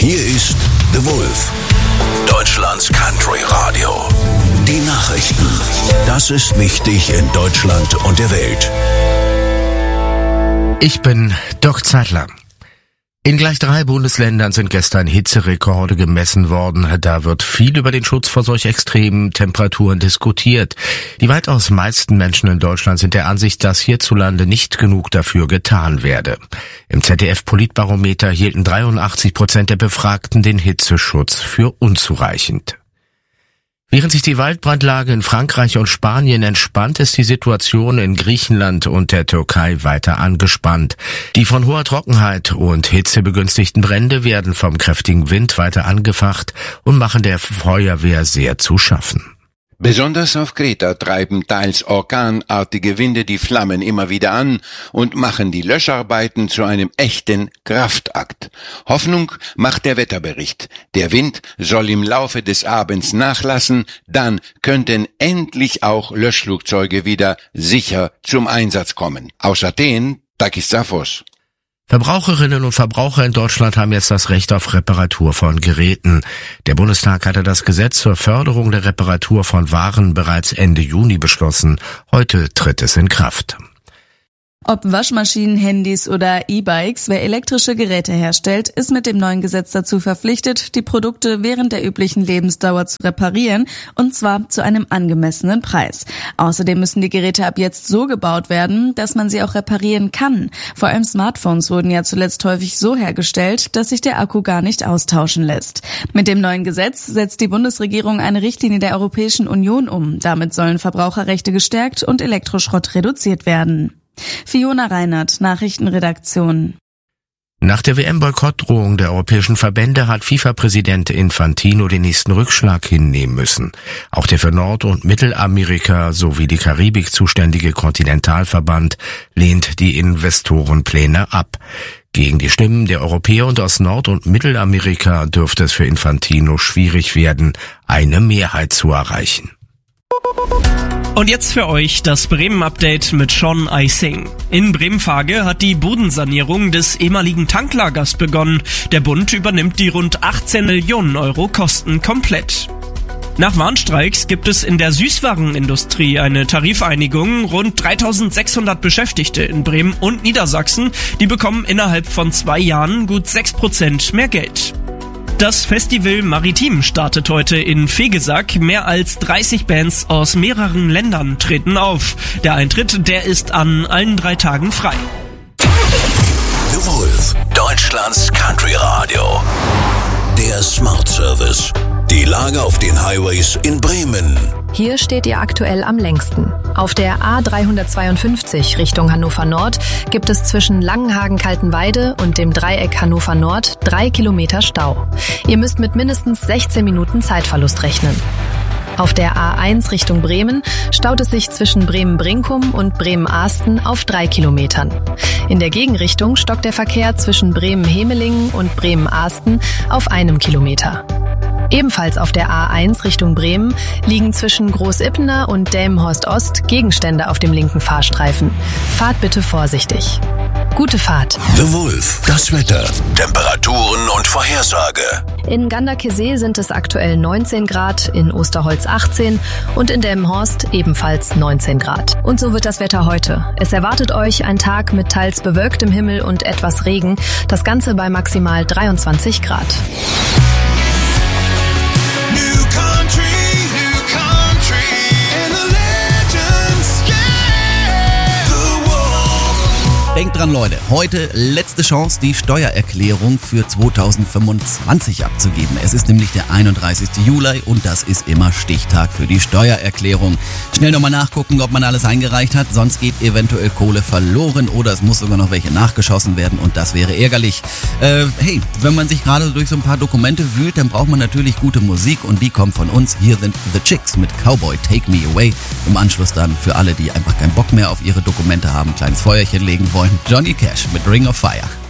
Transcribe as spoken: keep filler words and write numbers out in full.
Hier ist The Wolf, Deutschlands Country Radio. Die Nachrichten. Das ist wichtig in Deutschland und der Welt. Ich bin Doc Zeitler. In gleich drei Bundesländern sind gestern Hitzerekorde gemessen worden. Da wird viel über den Schutz vor solch extremen Temperaturen diskutiert. Die weitaus meisten Menschen in Deutschland sind der Ansicht, dass hierzulande nicht genug dafür getan werde. Im Z D F-Politbarometer hielten dreiundachtzig Prozent der Befragten den Hitzeschutz für unzureichend. Während sich die Waldbrandlage in Frankreich und Spanien entspannt, ist die Situation in Griechenland und der Türkei weiter angespannt. Die von hoher Trockenheit und Hitze begünstigten Brände werden vom kräftigen Wind weiter angefacht und machen der Feuerwehr sehr zu schaffen. Besonders auf Kreta treiben teils orkanartige Winde die Flammen immer wieder an und machen die Löscharbeiten zu einem echten Kraftakt. Hoffnung macht der Wetterbericht. Der Wind soll im Laufe des Abends nachlassen, dann könnten endlich auch Löschflugzeuge wieder sicher zum Einsatz kommen. Aus Athen, Takis Zaphos. Verbraucherinnen und Verbraucher in Deutschland haben jetzt das Recht auf Reparatur von Geräten. Der Bundestag hatte das Gesetz zur Förderung der Reparatur von Waren bereits Ende Juni beschlossen. Heute tritt es in Kraft. Ob Waschmaschinen, Handys oder E-Bikes, wer elektrische Geräte herstellt, ist mit dem neuen Gesetz dazu verpflichtet, die Produkte während der üblichen Lebensdauer zu reparieren, und zwar zu einem angemessenen Preis. Außerdem müssen die Geräte ab jetzt so gebaut werden, dass man sie auch reparieren kann. Vor allem Smartphones wurden ja zuletzt häufig so hergestellt, dass sich der Akku gar nicht austauschen lässt. Mit dem neuen Gesetz setzt die Bundesregierung eine Richtlinie der Europäischen Union um. Damit sollen Verbraucherrechte gestärkt und Elektroschrott reduziert werden. Fiona Reinhardt, Nachrichtenredaktion. Nach der W M-Boykottdrohung der europäischen Verbände hat FIFA-Präsident Infantino den nächsten Rückschlag hinnehmen müssen. Auch der für Nord- und Mittelamerika sowie die Karibik zuständige Kontinentalverband lehnt die Investorenpläne ab. Gegen die Stimmen der Europäer und aus Nord- und Mittelamerika dürfte es für Infantino schwierig werden, eine Mehrheit zu erreichen. Und jetzt für euch das Bremen-Update mit Sean Eising. In Bremen-Fage hat die Bodensanierung des ehemaligen Tanklagers begonnen. Der Bund übernimmt die rund achtzehn Millionen Euro Kosten komplett. Nach Warnstreiks gibt es in der Süßwarenindustrie eine Tarifeinigung. Rund dreitausendsechshundert Beschäftigte in Bremen und Niedersachsen, die bekommen innerhalb von zwei Jahren gut sechs Prozent mehr Geld. Das Festival Maritim startet heute in Vegesack. Mehr als dreißig Bands aus mehreren Ländern treten auf. Der Eintritt, der ist an allen drei Tagen frei. The Wolf, Deutschlands Country Radio. Der Smart Service. Die Lage auf den Highways in Bremen. Hier steht ihr aktuell am längsten. Auf der A dreihundertzweiundfünfzig Richtung Hannover Nord gibt es zwischen Langenhagen-Kaltenweide und dem Dreieck Hannover Nord drei Kilometer Stau. Ihr müsst mit mindestens sechzehn Minuten Zeitverlust rechnen. Auf der A eins Richtung Bremen staut es sich zwischen Bremen-Brinkum und Bremen-Ahsten auf drei Kilometern. In der Gegenrichtung stockt der Verkehr zwischen Bremen-Hemelingen und Bremen-Ahsten auf einem Kilometer. Ebenfalls auf der A eins Richtung Bremen liegen zwischen Großippener und Delmenhorst Ost Gegenstände auf dem linken Fahrstreifen. Fahrt bitte vorsichtig. Gute Fahrt. The Wolf, das Wetter, Temperaturen und Vorhersage. In Ganderkesee sind es aktuell neunzehn Grad, in Osterholz achtzehn und in Delmenhorst ebenfalls neunzehn Grad. Und so wird das Wetter heute. Es erwartet euch ein Tag mit teils bewölktem Himmel und etwas Regen. Das Ganze bei maximal dreiundzwanzig Grad. Denkt dran, Leute, heute letzte Chance, die Steuererklärung für zweitausendfünfundzwanzig abzugeben. Es ist nämlich der einunddreißigste Juli und das ist immer Stichtag für die Steuererklärung. Schnell nochmal nachgucken, ob man alles eingereicht hat, sonst geht eventuell Kohle verloren oder es muss sogar noch welche nachgeschossen werden und das wäre ärgerlich. Äh, hey, wenn man sich gerade durch so ein paar Dokumente wühlt, dann braucht man natürlich gute Musik und die kommt von uns. Hier sind The Chicks mit Cowboy Take Me Away. Im Anschluss dann für alle, die einfach keinen Bock mehr auf ihre Dokumente haben, ein kleines Feuerchen legen wollen, Johnny Cash mit Ring of Fire.